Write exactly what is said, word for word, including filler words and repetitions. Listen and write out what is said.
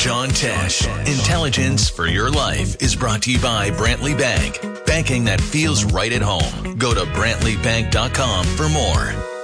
John Tesh. Intelligence for your life is brought to you by Brantley Bank. Banking that feels right at home. Go to brantley bank dot com for more.